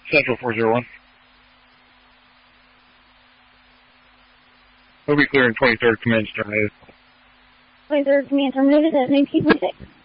Central 401. We'll be clearing 23rd Command Terminated. 23rd Command Terminated at 19.6.